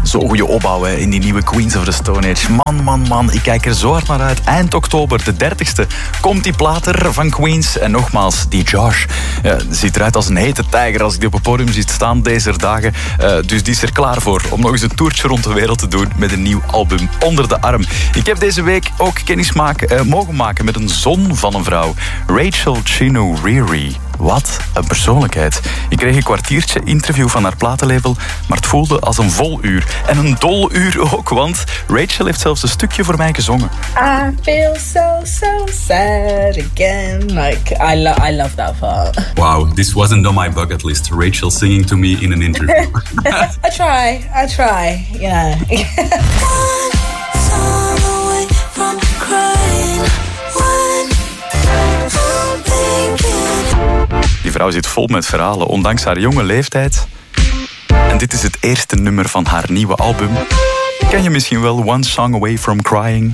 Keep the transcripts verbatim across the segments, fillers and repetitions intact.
Zo'n goede opbouw hè, in die nieuwe Queens of the Stone Age. Man, man, man, ik kijk er zo hard naar uit. Eind oktober, de dertigste, komt die plaat er van Queens. En nogmaals, die Josh ja, ziet eruit als een hete tijger als ik die op het podium zie staan deze dagen. Uh, dus die is er klaar voor om nog eens een toertje rond de wereld te doen met een nieuw album onder de arm. Ik heb deze week ook kennis maken, uh, mogen maken met een zon van een vrouw. Rachel Chinouriri. Wat een persoonlijkheid. Ik kreeg een kwartiertje interview van haar platenlabel, maar het voelde als een vol uur. En een dol uur ook, want Rachel heeft zelfs een stukje voor mij gezongen. I feel so, so sad again. Like, I, lo- I love that part. Wow, this wasn't on my bucket list. Rachel singing to me in an interview. I try, I try, yeah. One song away from crying. One, I'm thinking. Die vrouw zit vol met verhalen, ondanks haar jonge leeftijd. En dit is het eerste nummer van haar nieuwe album. Ken je misschien wel One Song Away From Crying?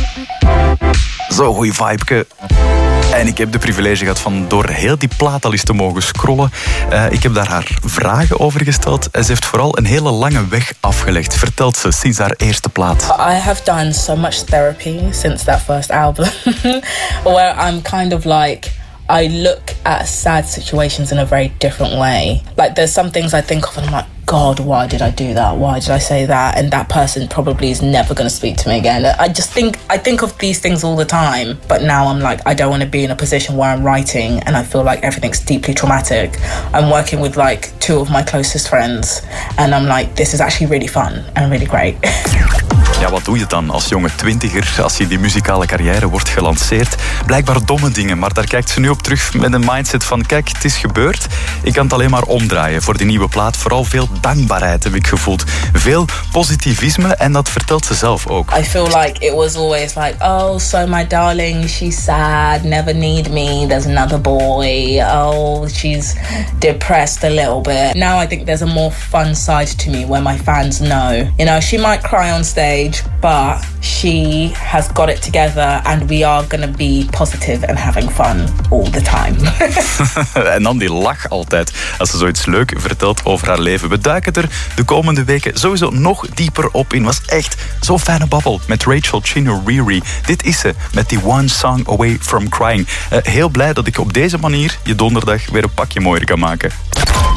Zo'n goeie vibeke. En ik heb de privilege gehad van door heel die platenlist te mogen scrollen. Uh, ik heb daar haar vragen over gesteld. En ze heeft vooral een hele lange weg afgelegd, vertelt ze, sinds haar eerste plaat. I have done so much therapy since that first album. Where I'm kind of like, I look at sad situations in a very different way. Like, there's some things I think of and I'm like, God, why did I do that? Why did I say that? And that person probably is never going to speak to me again. I just think, I think of these things all the time. But now I'm like, I don't want to be in a position where I'm writing and I feel like everything's deeply traumatic. I'm working with like two of my closest friends. And I'm like, this is actually really fun and really great. Ja, wat doe je dan als jonge twintiger als je die muzikale carrière wordt gelanceerd? Blijkbaar domme dingen, maar daar kijkt ze nu op terug met een mindset van kijk, het is gebeurd. Ik kan het alleen maar omdraaien voor die nieuwe plaat. Vooral veel dankbaarheid heb ik gevoeld. Veel positivisme en dat vertelt ze zelf ook. I feel like it was always like, oh, so my darling, she's sad, never need me, there's another boy. Oh, she's depressed a little bit. Now I think there's a more fun side to me where my fans know. You know, she might cry on stage, but she has got it together and we are going to be positive and having fun all the time. En dan die lach altijd als ze zoiets leuk vertelt over haar leven. We duiken er de komende weken sowieso nog dieper op in. Was echt zo'n fijne babbel met Rachel Chinouriri. Dit is ze met die One Song Away From Crying. Uh, heel blij dat ik op deze manier je donderdag weer een pakje mooier kan maken.